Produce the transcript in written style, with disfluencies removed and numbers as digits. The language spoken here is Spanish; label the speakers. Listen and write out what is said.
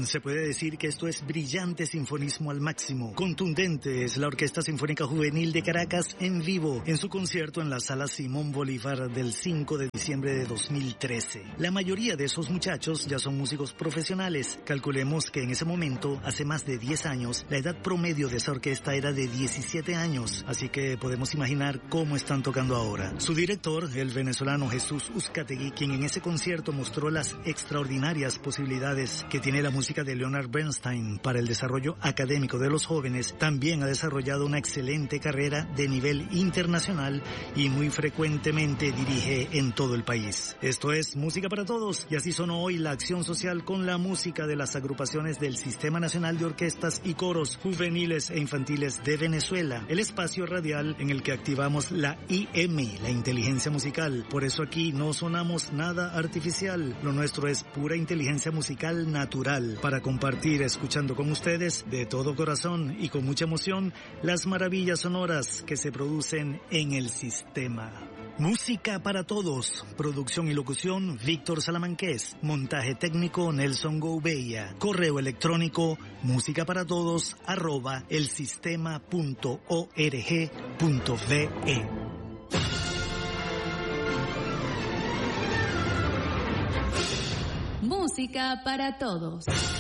Speaker 1: Se puede decir que esto es brillante sinfonismo al máximo. Contundente es la Orquesta Sinfónica Juvenil de Caracas en vivo en su concierto en la Sala Simón Bolívar del 5 de diciembre de 2013. La mayoría de esos muchachos ya son músicos profesionales. Calculemos que en ese momento, hace más de 10 años, la edad promedio de esa orquesta era de 17 años, así que podemos imaginar cómo están tocando ahora. Su director, el venezolano Jesús Uzcategui, quien en ese concierto mostró las extraordinarias posibilidades que tiene la música de Leonard Bernstein para el desarrollo académico de los jóvenes, también ha desarrollado una excelente carrera de nivel internacional y muy frecuentemente dirige en todo el país. Esto es Música para Todos, y así sonó hoy la acción social con la música de las agrupaciones del Sistema Nacional de Orquestas y Coros Juveniles e Infantiles de Venezuela, el espacio radial en el que activamos la IM, la inteligencia musical. Por eso aquí no sonamos nada artificial, lo nuestro es pura inteligencia musical natural, para compartir escuchando con ustedes de todo corazón y con mucha emoción las maravillas sonoras que se producen en el sistema. Música para Todos, producción y locución Víctor Salamanqués, montaje técnico Nelson Gouveia, correo electrónico musicaparaTodos@elsistema.org.ve.
Speaker 2: Música para Todos.